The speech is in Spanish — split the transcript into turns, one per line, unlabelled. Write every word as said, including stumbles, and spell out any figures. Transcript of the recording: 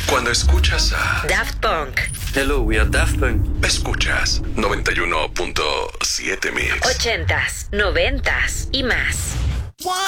Cuando escuchas a
Daft Punk.
Hello, we are Daft Punk.
Escuchas noventa y uno punto siete Mix.
Ochentas, noventas y más.